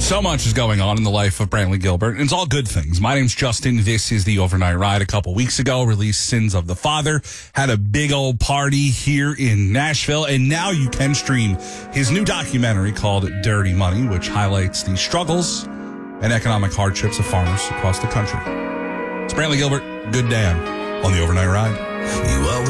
So much is going on in the life of Brantley Gilbert, and it's all good things. My name's Justin. This is the Overnight Ride. A couple weeks ago, released Sins of the Father, had a big old party here in Nashville, and now you can stream his new documentary called Dirty Money, which highlights the struggles and economic hardships of farmers across the country. It's Brantley Gilbert, good Dan, on the Overnight Ride.